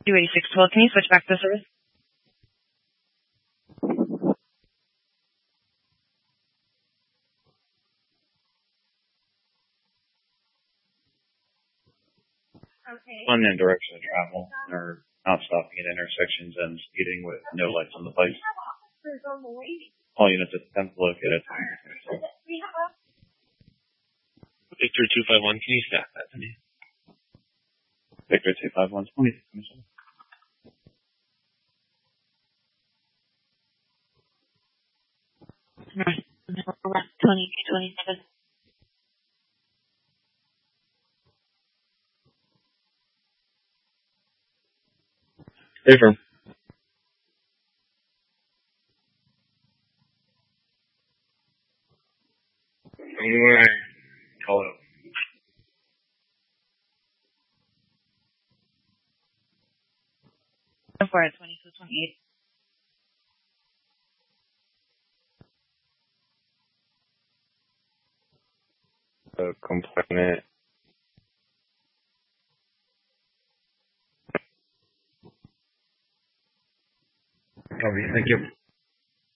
28612, can you switch back to the service? Unknown direction of travel, or not stopping at intersections and speeding with no lights on the place. All units at the 10th located. Victor 251, can you staff that to me? Victor 251, 2027. North 2227. Stay firm. Alright. Call it up. For it, 2228. Complainant. Copy, thank you.